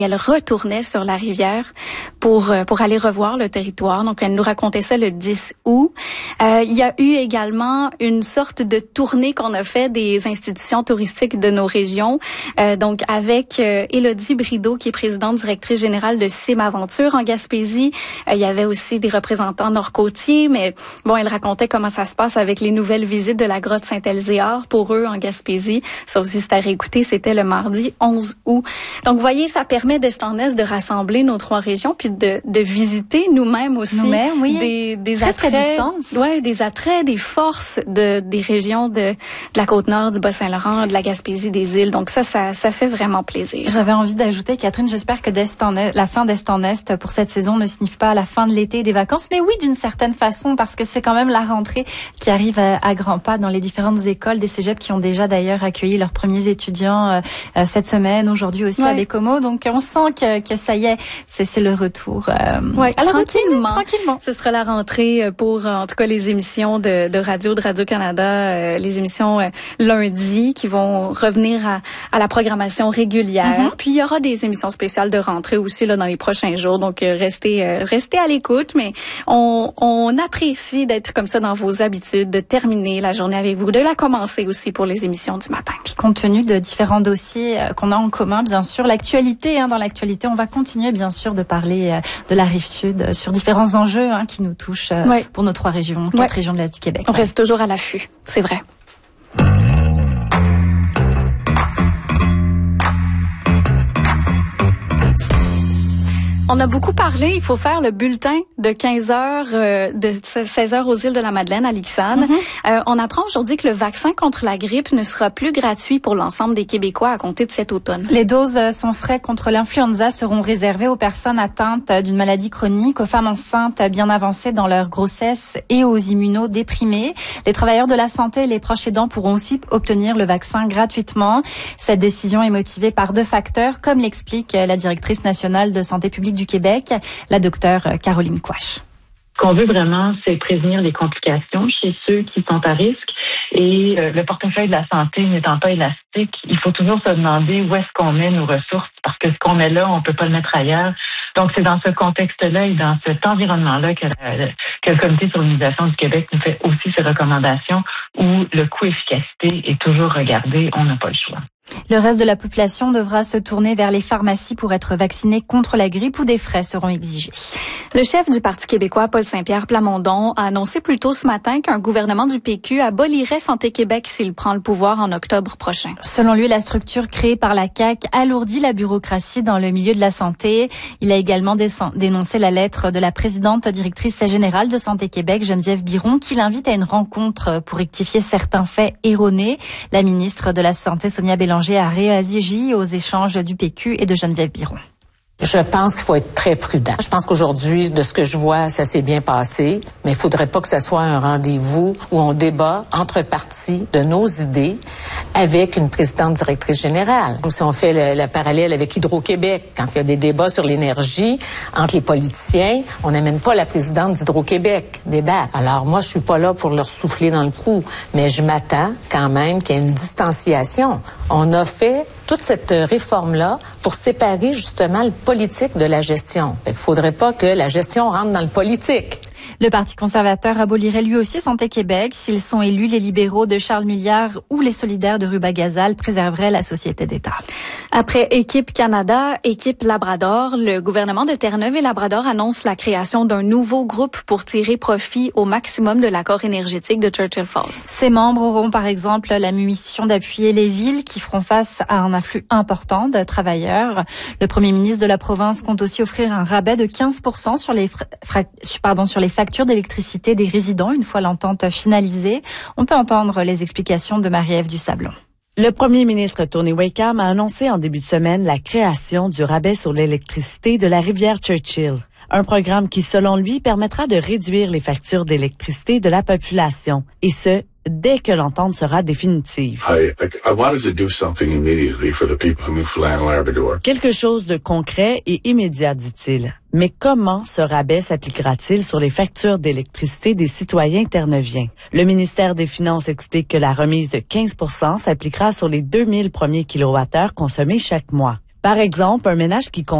Elle retournait sur la rivière pour aller revoir le territoire. Donc, elle nous racontait ça le 10 août. Il y a eu également une sorte de tournée qu'on a fait des institutions touristiques de nos régions. Donc, avec Élodie Brideau, qui est présidente directrice générale de Sim Aventure en Gaspésie. Il y avait aussi des représentants nord-côtiers, mais bon, elle racontait comment ça se passe avec les nouvelles visites de la grotte Saint-Elzéar pour eux en Gaspésie. Ça aussi, c'est à réécouter. C'était le mardi 11 août. Donc, vous voyez, ça permet d'Est en Est de rassembler nos trois régions puis de visiter nous-mêmes aussi oui. des attraits, des attraits, des forces des régions de la Côte-Nord, du Bas-Saint-Laurent, de la Gaspésie, des îles. Donc ça fait vraiment plaisir. J'avais envie d'ajouter, Catherine, j'espère que la fin d'Est en Est pour cette saison ne signifie pas la fin de l'été et des vacances, mais oui, d'une certaine façon, parce que c'est quand même la rentrée qui arrive à grands pas dans les différentes écoles, des cégeps qui ont déjà d'ailleurs accueilli leurs premiers étudiants cette semaine, aujourd'hui aussi à Bécomo. Donc on sent que ça y est, c'est le retour. Alors tranquillement. Ce sera la rentrée pour en tout cas les émissions de Radio-Canada, les émissions lundi qui vont revenir à la programmation régulière. Puis il y aura des émissions spéciales de rentrée aussi là dans les prochains jours. Donc restez à l'écoute, mais on apprécie d'être comme ça dans vos habitudes, de terminer la journée avec vous, de la commencer aussi pour les émissions du matin. Puis compte tenu de différents dossiers qu'on a en commun, bien sûr, l'actualité, dans l'actualité, on va continuer bien sûr de parler de la Rive-Sud sur différents enjeux qui nous touchent pour nos trois régions, 4 régions de l'Est du Québec. On reste toujours à l'affût, c'est vrai. On a beaucoup parlé, il faut faire le bulletin de 15h, de 16h aux îles de la Madeleine à Lixane. On apprend aujourd'hui que le vaccin contre la grippe ne sera plus gratuit pour l'ensemble des Québécois à compter de cet automne. Les doses sans frais contre l'influenza seront réservées aux personnes atteintes d'une maladie chronique, aux femmes enceintes bien avancées dans leur grossesse et aux immunodéprimés. Les travailleurs de la santé et les proches aidants pourront aussi obtenir le vaccin gratuitement. Cette décision est motivée par 2 facteurs, comme l'explique la directrice nationale de santé publique du Québec, la docteure Caroline Quach. Ce qu'on veut vraiment, c'est prévenir les complications chez ceux qui sont à risque. Et le portefeuille de la santé n'étant pas élastique, il faut toujours se demander où est-ce qu'on met nos ressources, parce que ce qu'on met là, on peut pas le mettre ailleurs. Donc, c'est dans ce contexte-là et dans cet environnement-là que le Comité sur l'immunisation du Québec nous fait aussi ses recommandations où le coût-efficacité est toujours regardé, on n'a pas le choix. Le reste de la population devra se tourner vers les pharmacies pour être vacciné contre la grippe ou des frais seront exigés. Le chef du Parti québécois, Paul Saint-Pierre Plamondon, a annoncé plus tôt ce matin qu'un gouvernement du PQ abolirait Santé Québec s'il prend le pouvoir en octobre prochain. Selon lui, la structure créée par la CAQ alourdit la bureaucratie dans le milieu de la santé. Il a également dénoncé la lettre de la présidente directrice générale de Santé Québec, Geneviève Biron, qui l'invite à une rencontre pour rectifier certains faits erronés. La ministre de la Santé, Sonia Bélanger, a réagi aux échanges du PQ et de Geneviève Biron. Je pense qu'il faut être très prudent. Je pense qu'aujourd'hui, de ce que je vois, ça s'est bien passé, mais il faudrait pas que ça soit un rendez-vous où on débat entre partis de nos idées avec une présidente directrice générale. Donc, si on fait le parallèle avec Hydro-Québec, quand il y a des débats sur l'énergie entre les politiciens, on n'amène pas la présidente d'Hydro-Québec débattre. Alors moi, je suis pas là pour leur souffler dans le cou, mais je m'attends quand même qu'il y ait une distanciation. On a fait toute cette réforme-là pour séparer justement le politique de la gestion. Fait qu'il faudrait pas que la gestion rentre dans le politique. Le Parti conservateur abolirait lui aussi Santé Québec. S'ils sont élus, les libéraux de Charles Milliard ou les solidaires de Ruba-Gazal préserveraient la société d'État. Après Équipe Canada, Équipe Labrador, le gouvernement de Terre-Neuve et Labrador annonce la création d'un nouveau groupe pour tirer profit au maximum de l'accord énergétique de Churchill Falls. Ces membres auront par exemple la mission d'appuyer les villes qui feront face à un afflux important de travailleurs. Le premier ministre de la province compte aussi offrir un rabais de 15% sur les factures d'électricité des résidents une fois l'entente finalisée. On peut entendre les explications de Marie-Ève Dusablon. Le premier ministre Tony Wakeham a annoncé en début de semaine la création du rabais sur l'électricité de la rivière Churchill. Un programme qui, selon lui, permettra de réduire les factures d'électricité de la population. Et ce, dès que l'entente sera définitive. I wanted to do something immediately for the people who move to Labrador. Quelque chose de concret et immédiat, dit-il. Mais comment ce rabais s'appliquera-t-il sur les factures d'électricité des citoyens terneviens? Le ministère des Finances explique que la remise de 15% s'appliquera sur les 2000 premiers kilowattheures consommés chaque mois. Par exemple, un ménage qui